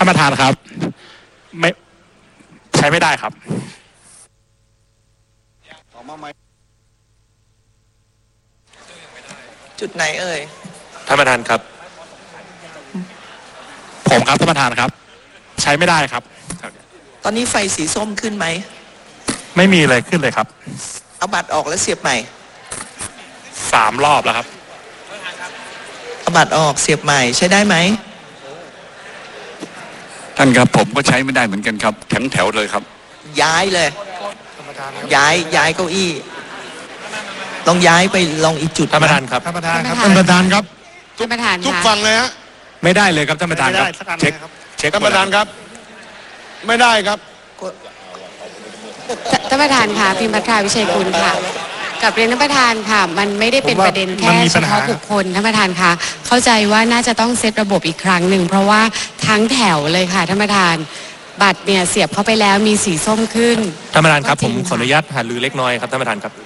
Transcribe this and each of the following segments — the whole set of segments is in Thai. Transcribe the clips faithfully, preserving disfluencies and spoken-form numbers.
านประธานครับไม่ใช้ไม่ได้ครับจุดไหนเอ่ยท่านประธานครับผมครับท่านประธานครับใช้ไม่ได้ครับตอนนี้ไฟสีส้มขึ้นไหมไม่มีเลยขึ้นเลยครับเอาบัตรออกแล้วเสียบใหม่สามรอบแล้วครับเอาบัตรออกเสียบใหม่ใช้ได้ไหมท่านครับผมก็ใช้ไม่ได้เหมือนกันครับแถวแถวเลยครับย้ายเลยย้ายย้ายเก้าอี้ลองย้ายไปลองอีกจุดท่านประธานครับท่านประธานครับท่านประธานครับท่านประธานทุกฝั่งเลยฮะไม่ได้เลยครับท่านประธานครับเช็คเช็คท่านประธานครับไม่ได้ครับท่านประธานค่ะพิมพ์พัทราวิชัยกุลค่ะกับเรียนท่านประธานค่ะมันไม่ได้เป็นประเด็นแค่เฉพาะบุคคลท่านประธานค่ะเข้าใจว่าน่าจะต้องเซตระบบอีกครั้งหนึ่งเพราะว่าทั้งแถวเลยค่ะท่านประธานบัตรเนี่ยเสียบเข้าไปแล้วมีสีส้มขึ้นท่านประธานครับผมขออนุญาตหารือเล็กน้อยครับท่านประธานครับ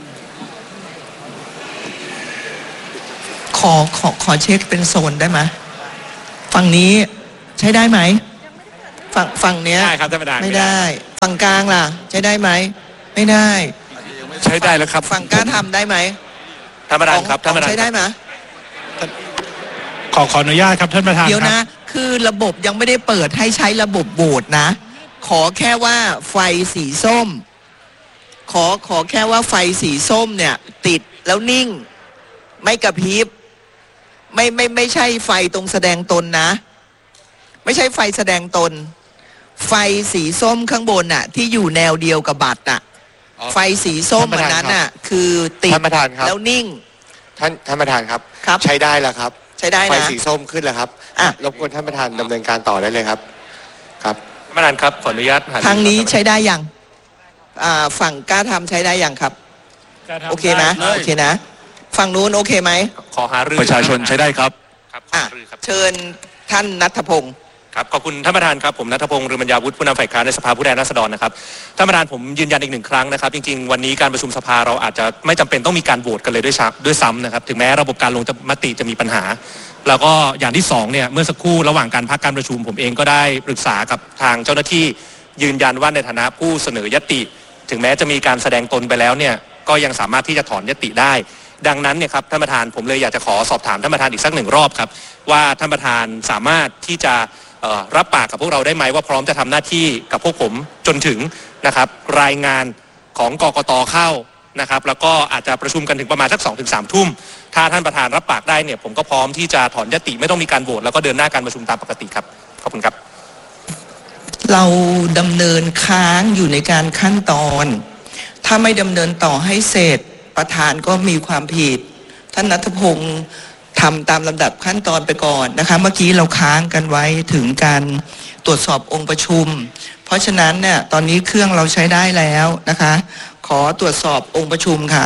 ขอขอขอเช็คเป็นโซนได้ไหมฝั่งนี้ใช้ได้ไหมฝั่งฝั่งเนี้ยได้ครับท่านประธานไม่ได้ฝั่งกลางล่ะใช้ได้ไหมไม่ได้ใช้ได้แล้วครับฝั่งกล้าทำได้ไหมท่านประธานครับท่านประธานใช้ได้ไหมขอขออนุญาตครับท่านประธานเดี๋ยวนะคือระบบยังไม่ได้เปิดให้ใช้ระบบโหวตนะขอแค่ว่าไฟสีส้มขอขอแค่ว่าไฟสีส้มเนี่ยติดแล้วนิ่งไม่กระพริบไม่ไม่ไม่ใช่ไฟตรงแสดงตนนะไม่ใช่ไฟแสดงตนไฟสีส้มข้างบนน่ะที่อยู่แนวเดียวกับบัตรน่ะไฟสีส้มอันนั้นน่ะคือติดแล้วนิ่งท่านท่านประธานครับครับใช้ได้แล้วครับใช้ได้นะไฟสีส้มขึ้นแล้วครับอ่ะรบกวนท่านประธานดำเนินการต่อได้เลยครับครับท่านประธานครับขออนุญาตทางนี้ใช้ได้ยังอ่าฝั่งกล้าทำใช้ได้ยังครับโอเคนะโอเคนะฝั่งนู้นโอเคไหมขอหารือประชาชนใช้ได้ครับครับอ่ะเชิญท่านณัฐพงศ์ครับขอบคุณท่านประธานครับผมณัฐพงศ์เรืองบรรยาวุฒิผู้นำฝ่ายค้านในสภาผู้แทนราษฎรนะครับท่านประธานผมยืนยันอีกหนึ่งครั้งนะครับจริงๆวันนี้การประชุมสภาเราอาจจะไม่จำเป็นต้องมีการโหวตกันเลยด้วยซ้ำด้วยซ้ำนะครับถึงแม้ระบบการลงมติจะมีปัญหาแล้วก็อย่างที่สองเนี่ยเมื่อสักครู่ระหว่างการพักการประชุมผมเองก็ได้ปรึกษากับทางเจ้าหน้าที่ยืนยันว่าในฐานะผู้เสนอยติถึงแม้จะมีการแสดงตนไปแล้วเนี่ยก็ยังสามารถที่จะถอนยติได้ดังนั้นเนี่ยครับท่านประธานผมเลยอยากจะขอสอบถามท่านประธานอีกสักหนึ่งรอบครับว่าท่านประธานสามารถที่จะรับปากกับพวกเราได้ไหมว่าพร้อมจะทำหน้าที่กับพวกผมจนถึงนะครับรายงานของกกต.เข้านะครับแล้วก็อาจจะประชุมกันถึงประมาณสัก สองถึงสาม ทุ่มถ้าท่านประธานรับปากได้เนี่ยผมก็พร้อมที่จะถอนยติไม่ต้องมีการโหวตแล้วก็เดินหน้าการประชุมตามปกติครับขอบคุณครับเราดำเนินค้างอยู่ในการขั้นตอนถ้าไม่ดำเนินต่อให้เสร็จประธานก็มีความผิดท่านณัฐพงศ์ทำตามลำดับขั้นตอนไปก่อนนะคะเมื่อกี้เราค้างกันไว้ถึงการตรวจสอบองค์ประชุมเพราะฉะนั้นเนี่ยตอนนี้เครื่องเราใช้ได้แล้วนะคะขอตรวจสอบองค์ประชุมค่ะ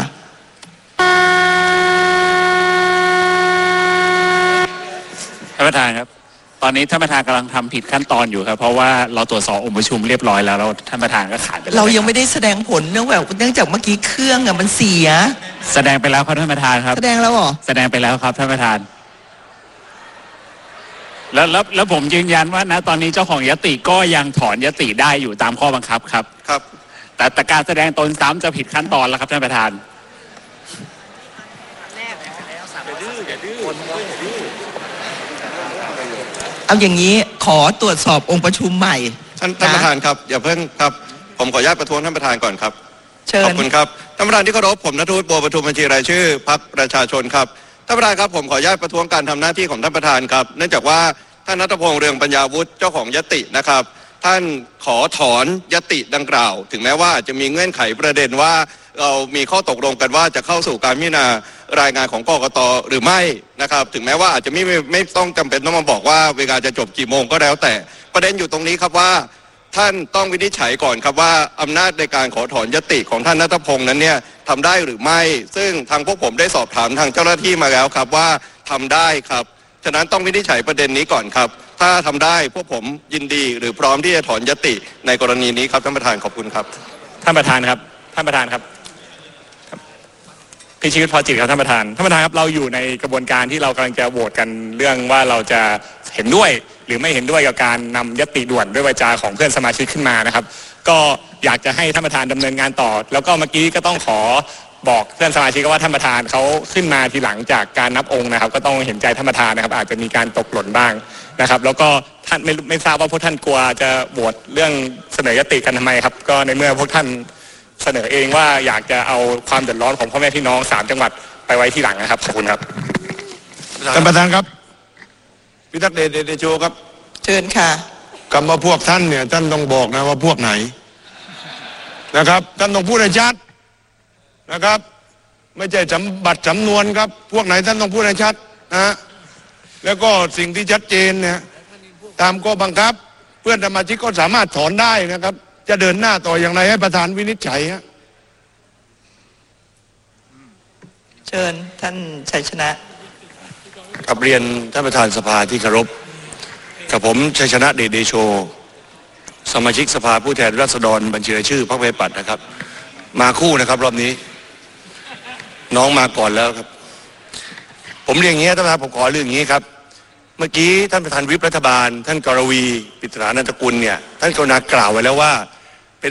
ท่านประธานครับตอนนี้ท่านประธานกำลังทำผิดขั้นตอนอยู่ครับเพราะว่าเราตรวจสอบองค์ประชุมเรียบร้อยแล้วเราท่านประธานก็ขาดไปแล้วเรายังไม่ได้แสดงผลเนื่องจากเนื่องจากเมื่อกี้เครื่องอะมันเสียแสดงไปแล้วครับท่านประธานครับแสดงแล้วเหรอแสดงไปแล้วครับท่านประธานแล้วแล้วแล้วผมยืนยันว่านะตอนนี้เจ้าของยติก็ยังถอนยติได้อยู่ตามข้อบังคับครับครับแต่แต่การแสดงตนซ้ำจะผิดขั้นตอนแล้วครับท่านประธานเอาอย่างนี้ขอตรวจสอบองค์ประชุมใหม่ท่านท่านประธานครับอย่าเพิ่งครับผมขออนุญาตประท้วงท่านประธานก่อนครับเชิญขอบคุณครับท่านประธานที่เคารพผมณัฐวุฒิ บัวประทุมบัญชีรายชื่อพรรคประชาชนครับท่านประธานครับผมขออนุญาตประท้วงการทำหน้าที่ของท่านประธานครับเนื่องจากว่าท่านณัฐพงศ์เรืองปัญญาวุฒิเจ้าของยตินะครับท่านขอถอนยติดังกล่าวถึงแม้ว่าจะมีเงื่อนไขประเด็นว่าเรามีข้อตกลงกันว่าจะเข้าสู่การพิจารณารายงานของกกต.หรือไม่นะครับถึงแม้ว่าอาจจะไม่ไม่ต้องจำเป็นต้องมาบอกว่าเวลาจะจบกี่โมงก็แล้วแต่ประเด็นอยู่ตรงนี้ครับว่าท่านต้องวินิจฉัยก่อนครับว่าอำนาจในการขอถอนยติของท่านณัฐพงศ์นั้นเนี่ยทำได้หรือไม่ซึ่งทางพวกผมได้สอบถามทางเจ้าหน้าที่มาแล้วครับว่าทำได้ครับฉะนั้นต้องวินิจฉัยประเด็นนี้ก่อนครับถ้าทำได้พวกผมยินดีหรือพร้อมที่จะถอนยติในกรณีนี้ครับท่านประธานขอบคุณครับท่านประธานครับท่านประธานครับพิชิตพอจิตครับท่านประธานท่านประธานครับเราอยู่ในกระบวนการที่เรากำลังจะโหวตกันเรื่องว่าเราจะเห็นด้วยหรือไม่เห็นด้วยกับการนำยติด่วนด้วยวาจาของเพื่อนสมาชิกขึ้นมานะครับก็อยากจะให้ท่านประธานดำเนินงานต่อแล้วก็เมื่อกี้ก็ต้องขอบอกเพื่อนสมาชิกว่าท่านประธานเขาขึ้นมาทีหลังจากการนับองค์นะครับก็ต้องเห็นใจท่านประธานนะครับอาจจะมีการตกหล่นบ้างนะครับแล้วก็ท่านไม่ไม่ทราบว่าพวกท่านกลัวจะโหวตเรื่องเสนอยติกันทำไมครับก็ในเมื่อพวกท่านเสนอเองว่าอยากจะเอาความเดือดร้อนของพ่อแม่พี่น้องสามจังหวัดไปไว้ที่หลังนะครับขอบคุณครับท่านประธานครับพิทักษ์เดชเดโชครับเชิญค่ะคำว่าพวกท่านเนี่ยท่านต้องบอกนะว่าพวกไหนนะครับท่านต้องพูดให้ชัดนะครับไม่ใช่จำบัตรจำนวนครับพวกไหนท่านต้องพูดให้ชัดนะแล้วก็สิ่งที่ชัดเจนเนี่ยตามข้อบังคับเพื่อนสมาชิกก็สามารถถอนได้นะครับจะเดินหน้าต่ออย่างไรให้ประธานวินิจฉัยฮะเชิญท่านชัยชนะกับเรียนท่านประธานสภาที่เคารพกับผมชัยชนะเดชเดโชสมาชิกสภาผู้แทนราษฎรบัญชีรายชื่อพรรคประชาธิปัตย์นะครับมาคู่นะครับรอบนี้น้องมาก่อนแล้วครับผมเรียนอย่างนี้ท่านประธานผมขอเรื่องอย่างนี้ครับเมื่อกี้ท่านประธานวิปรัฐบาลท่านกรวีปิตรานันทกุลเนี่ยท่านกรุณากล่าวไว้แล้วว่า